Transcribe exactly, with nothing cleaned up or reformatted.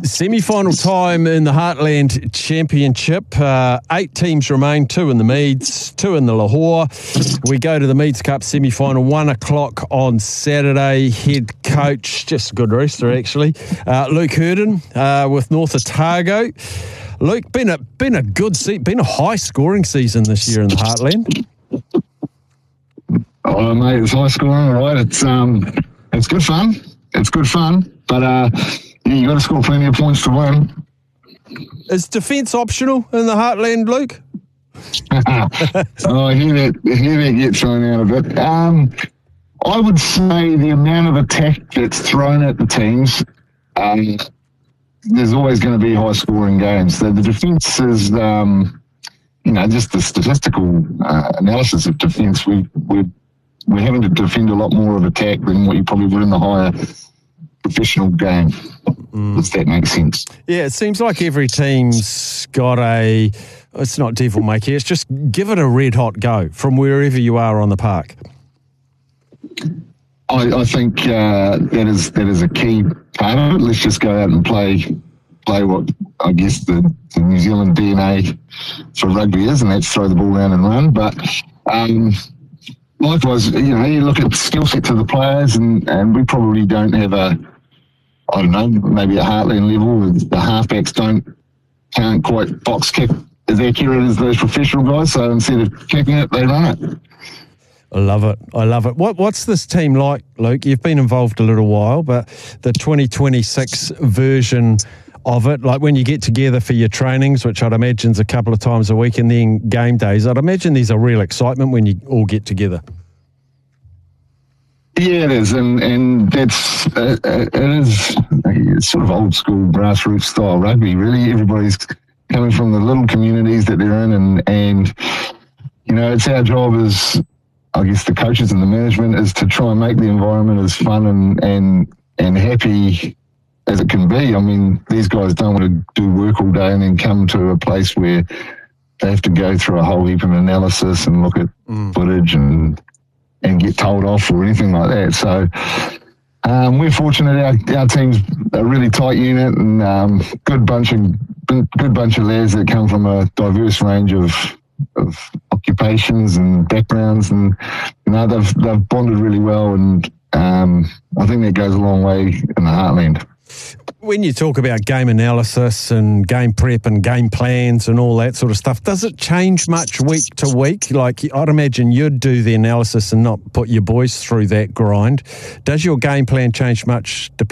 Semi-final time in the Heartland Championship. Uh, eight teams remain, two in the Meads, two in the Lahore. We go to the Meads Cup semi-final, one o'clock on Saturday. Head coach, just a good rooster actually, uh, Luke Hurden uh, with North Otago. Luke, been a been a good se- been a high scoring season this year in the Heartland. Oh mate, it's high scoring, all right. It's um, it's good fun. It's good fun, but uh. Yeah, you got to score plenty of points to win. Is defence optional in the Heartland, Luke? oh, I hear that, I hear that get thrown out a bit. Um, I would say the amount of attack that's thrown at the teams, um, there's always going to be high-scoring games. So the defence is, um, you know, just the statistical uh, analysis of defence. We, we're, we're having to defend a lot more of attack than what you probably would in the higher professional game. Mm. Does that make sense? Yeah, it seems like every team's got a, it's not devil may care, it's just give it a red hot go from wherever you are on the park. I, I think uh, that is that is a key part of it. Let's just go out and play play what I guess the, the New Zealand D N A for rugby is, and that's throw the ball around and run. But um, likewise, you know, you look at skill sets of the players, and, and we probably don't have a, I don't know, maybe at Heartland level, the halfbacks don't can't quite box kick as accurate as those professional guys. So instead of kicking it, they run it. I love it. I love it. What What's this team like, Luke? You've been involved a little while, but the twenty twenty-six version of it, like when you get together for your trainings, which I'd imagine is a couple of times a week, and then game days, I'd imagine there's a real excitement when you all get together. Yeah, it is, and and that's uh, it is it's sort of old school grassroots style rugby. Really, everybody's coming from the little communities that they're in, and and you know, it's our job as, I guess, the coaches and the management is to try and make the environment as fun and and and happy as it can be. I mean, these guys don't want to do work all day and then come to a place where they have to go through a whole heap of analysis and look at mm. footage and. and get told off or anything like that. So um, we're fortunate. Our, our team's a really tight unit and um, good bunch of good bunch of lads that come from a diverse range of of occupations and backgrounds, and you know they've they've bonded really well, and um, I think that goes a long way in the Heartland. When you talk about game analysis and game prep and game plans and all that sort of stuff, does it change much week to week? Like, I'd imagine you'd do the analysis and not put your boys through that grind. Does your game plan change much